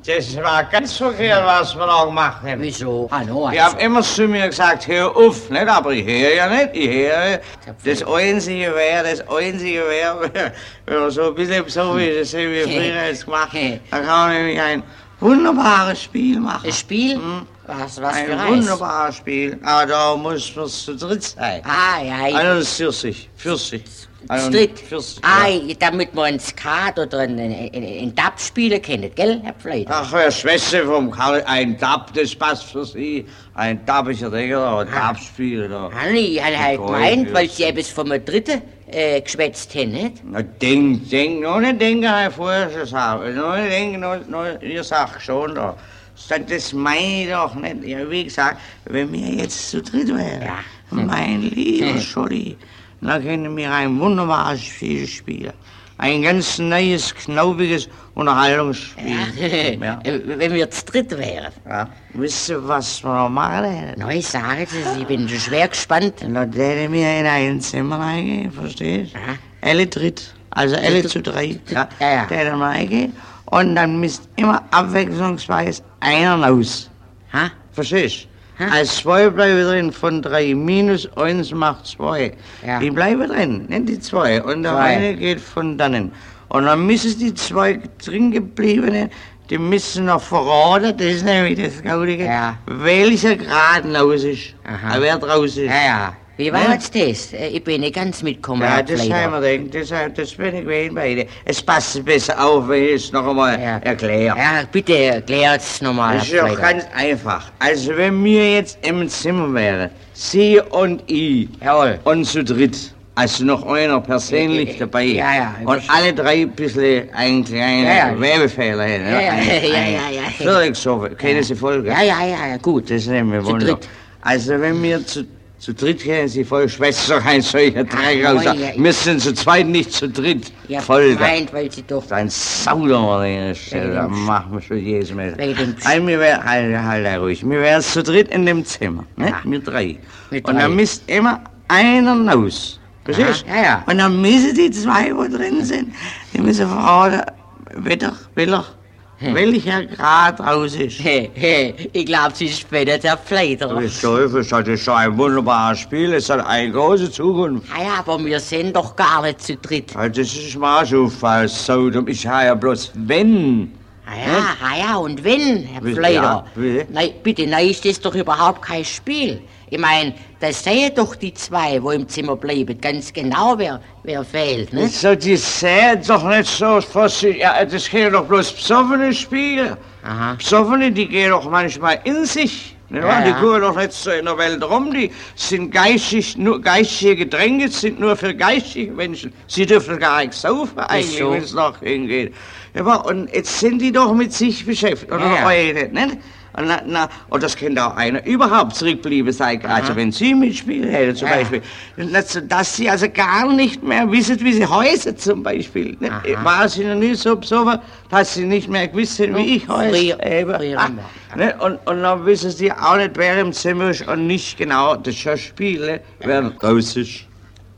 Das war ganz verkehrt, was wir da gemacht haben. Wieso? Hallo, Die haben immer zu mir gesagt, hör auf, nicht? Aber ich höre ja nicht, ich höre. Das Einzige wäre, wenn man so ein bisschen so wie das haben wir früher jetzt gemacht, dann kann man nämlich ein wunderbares Spiel machen. Ein Spiel? Was für ein wunderbares Spiel, aber da muss man zu dritt sein. Ja. Also Pfirsich. Damit man ein Skat oder ein Dab spielen kann, gell, Herr Pfleider? Ach, Herr Schwester vom Karl, ein Dab, das passt für Sie. Ein Dab ist ja Digger, ein Dab-Spiel. Ich habe halt gemeint, weil Sie etwas vom Dritten geschwätzt haben, nicht? Na, denk, noch nicht denken, Herr vorher schon sagen. Noch nicht denken, ihr sagt schon da. Das meine ich doch nicht. Ja, wie gesagt, wenn wir jetzt zu dritt wären, mein lieber Scholli, dann können wir ein wunderbares Spiel spielen. Ein ganz neues, knaubiges Unterhaltungsspiel. Ja. Wenn wir zu dritt wären. Ja. Wisst ihr, was wir noch machen hätten? Na, ich sage es, ich bin schon schwer gespannt. Dann hätten wir in ein Zimmer reingehen, verstehst du? Alle dritt, also alle zu drei. Ja. Da hätten wir reingehen und dann müsst immer abwechslungsweise einer raus. Verstehst du? Als 2 bleiben drin von 3, minus 1 macht 2. Ja. Die bleiben drin, nicht die 2. Und der eine geht von dannen. Und dann müssen die 2 drin gebliebenen, die müssen noch verraten, das ist nämlich das Gaudige, welcher Grad raus ist. Wer draus ist. Wie war jetzt das? Ich bin nicht ganz mitgekommen. Ja, das haben wir gedacht, das bin ich gewesen beide. Es passt besser auf, wenn ich es noch einmal erkläre. Ja, bitte erklärt es nochmal. Das ist ja ganz einfach. Also wenn wir jetzt im Zimmer wären, Sie und ich, und zu dritt, also noch einer persönlich dabei, und alle 3 ein bisschen einen kleinen Werbefehler hätten. Völlig so, kennen Sie Folge? Ja, gut. Das nehmen wir wohl. Also wenn wir zu dritt kennen Sie voll, schwätzt doch ein solcher Dreck raus. Wir sind zu zweit, nicht zu dritt. Ja, meint, weil Sie doch... Ein Sauder an der Stelle, da machen wir schon jedes Mal. Wir wären, halt ruhig, wir wären zu dritt in dem Zimmer, ne? Wir 3. Und dann müsst immer einer raus. Verstehst du? Und dann müssen die 2, die drin sind, die müssen verraten, welcher Grad raus ist. Ich glaube, Sie ist später der Pfleider. Das ist schon ein wunderbares Spiel, es hat eine große Zukunft. Aber wir sind doch gar nicht zu dritt. Das ist mal so falsch, so dumm. Ich habe ja bloß wenn. Und wenn, Herr Pfleider. Nein, bitte, ist das doch überhaupt kein Spiel. Ich meine, das sehen doch die 2, wo im Zimmer bleiben, ganz genau, wer fehlt, ne? So, die sehen doch nicht so vor sich. Ja, das können doch bloß Besoffene spielen. Besoffene, die gehen doch manchmal in sich. Die gucken doch nicht so in der Welt rum. Die sind nur geistige Getränke, sind nur für geistige Menschen. Sie dürfen gar nicht saufen eigentlich, wenn es noch hingeht. Ja, und jetzt sind die doch mit sich beschäftigt, oder eure, nicht? Und das könnte auch einer überhaupt zurückbleiben sein, also wenn Sie mitspielen hätten zum Beispiel. Dass Sie also gar nicht mehr wissen, wie Sie heißen zum Beispiel. War Sie noch nie so besoffen, dass Sie nicht mehr gewusst haben, wie ich heiße. Und dann wissen Sie auch nicht, wer im Zimmer ist und nicht genau das Spiel, wer raus ist.